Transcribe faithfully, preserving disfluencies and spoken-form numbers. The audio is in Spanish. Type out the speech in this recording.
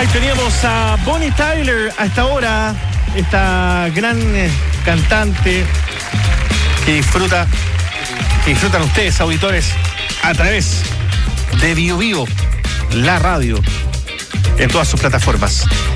Ahí teníamos a Bonnie Tyler a esta hora, esta gran eh, cantante que disfruta, que disfrutan ustedes, auditores, a través de Bio Vivo, la radio, en todas sus plataformas.